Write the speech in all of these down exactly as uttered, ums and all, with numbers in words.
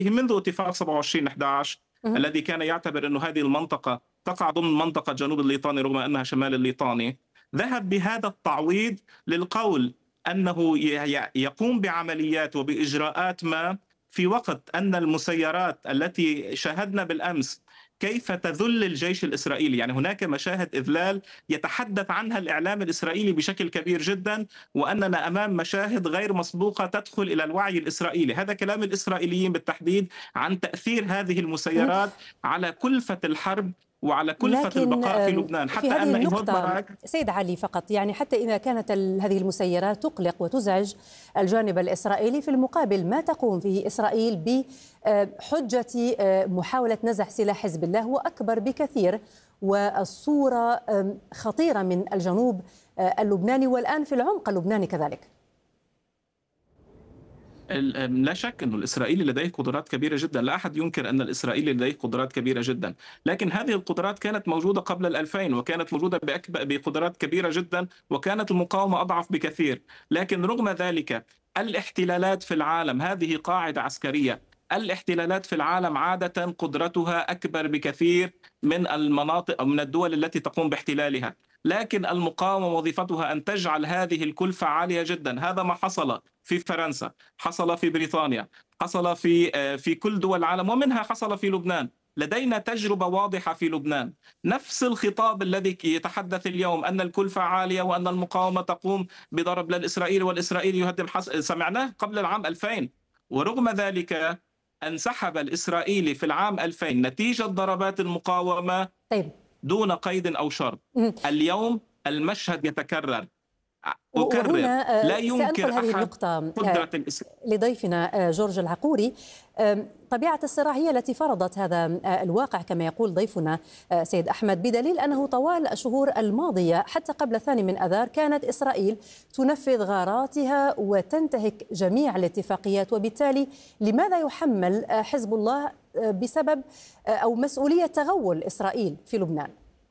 منذ اتفاق سبعة وعشرين أحد عشر اهم. الذي كان يعتبر أن هذه المنطقة تقع ضمن منطقة جنوب الليطاني رغم أنها شمال الليطاني، ذهب بهذا التعويض للقول أنه ي- ي- يقوم بعمليات وبإجراءات ما في وقت أن المسيرات التي شاهدنا بالأمس كيف تذل الجيش الإسرائيلي. يعني هناك مشاهد إذلال يتحدث عنها الإعلام الإسرائيلي بشكل كبير جدا، وأننا أمام مشاهد غير مسبوقة تدخل إلى الوعي الإسرائيلي. هذا كلام الإسرائيليين بالتحديد عن تأثير هذه اهم. المسيرات على كلفة الحرب وعلى كلفة لكن البقاء في آمم، لبنان، في حتى هذه أن إيهود النقطة باراك. سيد علي فقط، يعني حتى إذا كانت ال هذه المسيرات تقلق وتزعج الجانب الإسرائيلي، في المقابل ما تقوم به إسرائيل بحجة محاولة نزع سلاح حزب الله هو أكبر بكثير، والصورة آمم، خطيرة من الجنوب اللبناني والآن في العمق اللبناني كذلك. ال- لا شك أن الإسرائيلي لديه قدرات كبيرة جدا، لا أحد ينكر أن الإسرائيلي لديه قدرات كبيرة جدا، لكن هذه القدرات كانت موجودة قبل الألفين وكانت موجودة بأكبر بقدرات كبيرة جدا، وكانت المقاومة أضعف بكثير. لكن رغم ذلك الاحتلالات في العالم هذه قاعدة عسكرية. الاحتلالات في العالم عادة قدرتها أكبر بكثير من المناطق أو من الدول التي تقوم باحتلالها، لكن المقاومة وظيفتها أن تجعل هذه الكلفة عالية جدا. هذا ما حصل في فرنسا، حصل في بريطانيا، حصل في في كل دول العالم، ومنها حصل في لبنان. لدينا تجربة واضحة في لبنان، نفس الخطاب الذي يتحدث اليوم أن الكلفة عالية وأن المقاومة تقوم بضرب للإسرائيلي والإسرائيلي يهدم، حص... سمعناه قبل العام ألفين، ورغم ذلك انسحب الإسرائيلي في العام ألفين نتيجة ضربات المقاومة طيب. دون قيد أو شرط. اهم. اليوم المشهد يتكرر. و أكرر، وهنا لا آآ، سأنقل ينكر هذه أحد النقطة قدرة آآ، الإسرائيل. لضيفنا آآ، جورج العقوري. آمم، طبيعة الصراع هي التي فرضت هذا آآ، الواقع كما يقول ضيفنا آآ، سيد أحمد، بدليل أنه طوال الشهور الماضية حتى قبل الثاني من آذار كانت إسرائيل تنفذ غاراتها وتنتهك جميع الاتفاقيات، وبالتالي لماذا يحمل آآ، حزب الله آآ، بسبب آآ، أو مسؤولية تغول إسرائيل في لبنان؟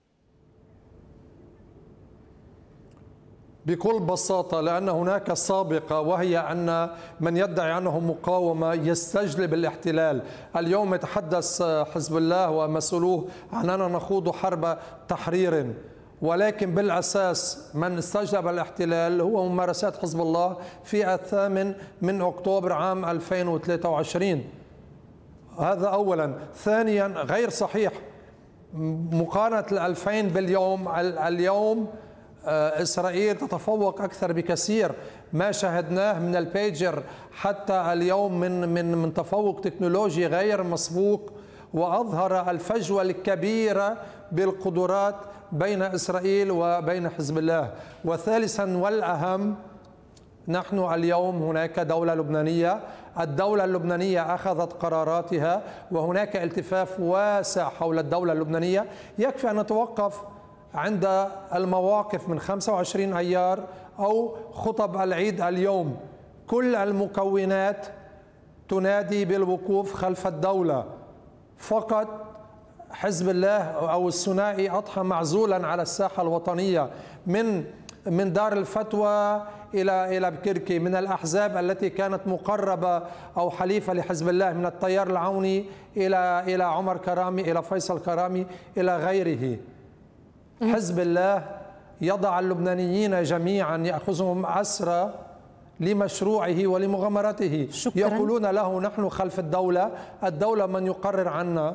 بكل بساطة لأن هناك سابقة، وهي أن من يدعي أنه مقاومة يستجلب الاحتلال. اليوم يتحدث حزب الله ومسؤولوه عن أننا نخوض حرب تحرير، ولكن بالأساس من استجلب الاحتلال هو ممارسات حزب الله في الثامن من أكتوبر عام ألفين وثلاثة وعشرين. هذا أولا. ثانيا، غير صحيح مقارنة الألفين باليوم. اليوم إسرائيل تتفوق أكثر بكثير. ما شاهدناه من البيجر حتى اليوم من من من تفوق تكنولوجي غير مسبوق، وأظهر الفجوة الكبيرة بالقدرات بين إسرائيل وبين حزب الله. وثالثا والأهم، نحن اليوم هناك دولة لبنانية، الدولة اللبنانية أخذت قراراتها، وهناك التفاف واسع حول الدولة اللبنانية. يكفي أن نتوقف عند المواقف من خمسة وعشرين أيار أو خطب العيد اليوم. كل المكونات تنادي بالوقوف خلف الدولة، فقط حزب الله أو الثنائي أضحى معزولا على الساحة الوطنية، من من دار الفتوى إلى إلى بكركي، من الأحزاب التي كانت مقربة أو حليفة لحزب الله، من التيار العوني إلى إلى عمر كرامي، إلى فيصل كرامي، إلى غيره. حزب الله يضع اللبنانيين جميعا، يأخذهم أسرى لمشروعه ولمغامرته. شكرا. يقولون له نحن خلف الدولة، الدولة من يقرر عنا.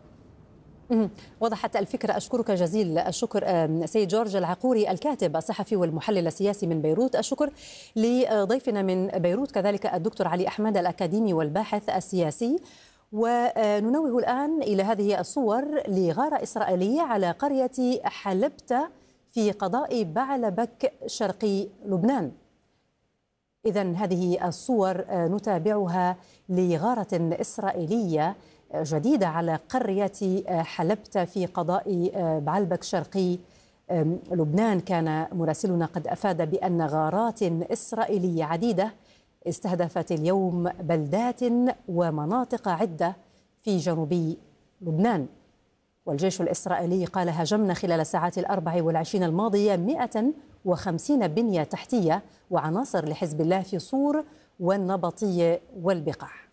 وضحت الفكرة. أشكرك جزيل الشكر سيد جورج العقوري الكاتب الصحفي والمحلل السياسي من بيروت. الشكر لضيفنا من بيروت كذلك الدكتور علي أحمد الأكاديمي والباحث السياسي. وننوه الآن إلى هذه الصور لغارة إسرائيلية على قرية حلبتة في قضاء بعلبك شرقي لبنان. إذن هذه الصور نتابعها لغارة إسرائيلية جديدة على قرية حلبتة في قضاء بعلبك شرقي لبنان. كان مراسلنا قد أفاد بأن غارات إسرائيلية عديدة استهدفت اليوم بلدات ومناطق عدة في جنوب لبنان. والجيش الإسرائيلي قال هاجمنا خلال الساعات الأربع والعشرين الماضية مئة وخمسين بنية تحتية وعناصر لحزب الله في صور والنبطية والبقاع.